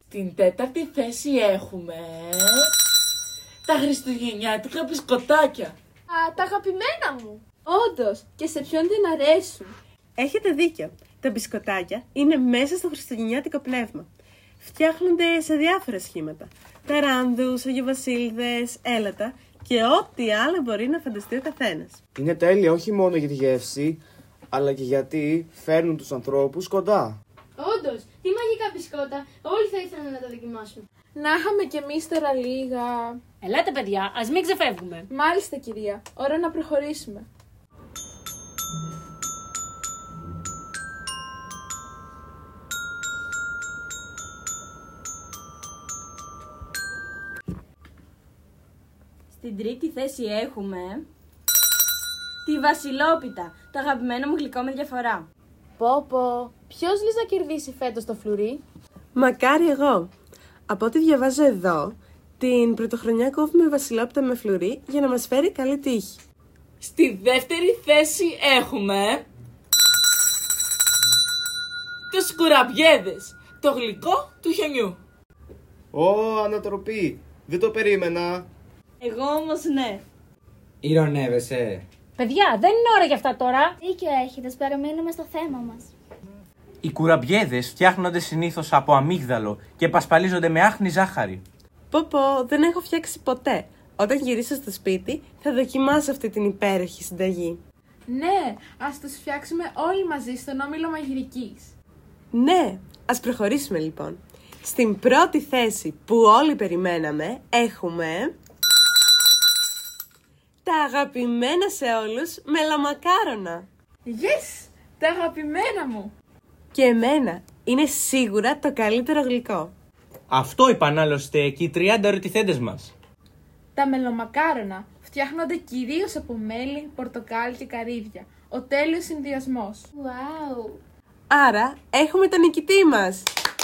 Στην τέταρτη θέση έχουμε τα χριστουγεννιάτικα μπισκοτάκια. Α, τα αγαπημένα μου. Όντως, και σε ποιον δεν αρέσουν. Έχετε δίκιο. Τα μπισκοτάκια είναι μέσα στο χριστουγεννιάτικο πνεύμα. Φτιάχνονται σε διάφορα σχήματα. Ταράνδους, αγιοβασίλειδες, έλατα και ό,τι άλλο μπορεί να φανταστεί ο καθένας. Είναι τέλεια όχι μόνο για τη γεύση, αλλά και γιατί φέρνουν τους ανθρώπους κοντά. Όντως, τι μαγικά μπισκότα, όλοι θα ήθελαν να τα δοκιμάσουν. Να είχαμε κι εμείς τώρα λίγα. Ελάτε παιδιά, ας μην ξεφεύγουμε. Μάλιστα κυρία, ώρα να προχωρήσουμε. Στην τρίτη θέση έχουμε τη βασιλόπιτα, το αγαπημένο μου γλυκό με διαφορά. Πω, ποιος λες να κερδίσει φέτος το φλουρί? Μακάρι εγώ. Από ό,τι διαβάζω εδώ, την πρωτοχρονιά κόβουμε βασιλόπιτα με φλουρί για να μας φέρει καλή τύχη. Στη δεύτερη θέση έχουμε τους κουραμπιέδες, το γλυκό του χιονιού. Ανατροπή! Δεν το περίμενα. Εγώ όμως ναι. Ηρωνεύεσαι. Παιδιά, δεν είναι ώρα για αυτά τώρα. Δίκιο έχετε, ας παραμείνουμε στο θέμα μας. Οι κουραμπιέδες φτιάχνονται συνήθως από αμύγδαλο και πασπαλίζονται με άχνη ζάχαρη. Πω, δεν έχω φτιάξει ποτέ. Όταν γυρίσω στο σπίτι θα δοκιμάσω αυτή την υπέροχη συνταγή. Ναι, ας τους φτιάξουμε όλοι μαζί στον όμιλο μαγειρικής. Ναι, ας προχωρήσουμε λοιπόν. Στην πρώτη θέση που όλοι περιμέναμε έχουμε τα αγαπημένα σε όλους μελαμακάρονα. Yes, τα αγαπημένα μου. Και εμένα είναι σίγουρα το καλύτερο γλυκό. Αυτό είπαν άλλωστε και οι 30 ερωτηθέντες μας. Τα μελομακάρονα φτιάχνονται κυρίως από μέλι, πορτοκάλι και καρύδια. Ο τέλειος συνδυασμός. Wow. Άρα έχουμε τον νικητή μας.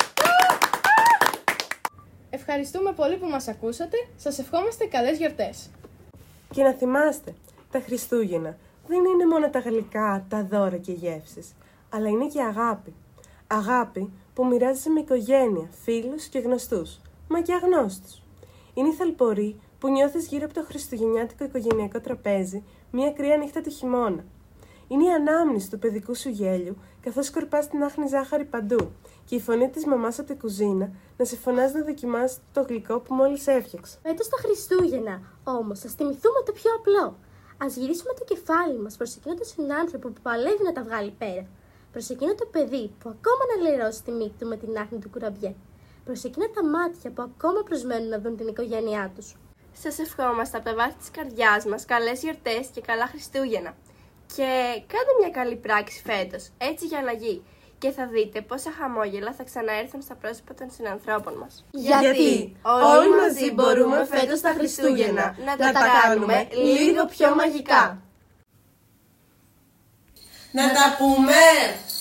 Ευχαριστούμε πολύ που μας ακούσατε. Σας ευχόμαστε καλές γιορτές. Και να θυμάστε, τα Χριστούγεννα δεν είναι μόνο τα γλυκά, τα δώρα και γεύσεις, αλλά είναι και αγάπη. Αγάπη που μοιράζεσαι με οικογένεια, φίλους και γνωστούς, μα και αγνώστους. Είναι η θαλπορή που νιώθεις γύρω από το χριστουγεννιάτικο οικογενειακό τραπέζι μια κρύα νύχτα του χειμώνα. Είναι η ανάμνηση του παιδικού σου γέλιου καθώς σκορπάς την άχνη ζάχαρη παντού και η φωνή της μαμάς από την κουζίνα να σε φωνάζει να δοκιμάσεις το γλυκό που μόλις έφτιαξα. Φέτος τα Χριστούγεννα, όμως, ας θυμηθούμε το πιο απλό. Ας γυρίσουμε το κεφάλι μας προς εκείνο τον συνάνθρωπο που παλεύει να τα βγάλει πέρα. Προς εκείνο το παιδί που ακόμα να λερώσει τη μύτη του με την άχνη του κουραμπιέ. Προς εκείνα τα μάτια που ακόμα προσμένουν να δουν την οικογένειά τους. Σας ευχόμαστε από τα βάθη της καρδιάς μας καλές γιορτές και καλά Χριστούγεννα. Και κάντε μια καλή πράξη φέτος, έτσι για αλλαγή. Και θα δείτε πόσα χαμόγελα θα ξαναέρθουν στα πρόσωπα των συνανθρώπων μας. Γιατί όλοι μαζί μπορούμε φέτος τα Χριστούγεννα να τα κάνουμε λίγο πιο μαγικά. Να τα πούμε!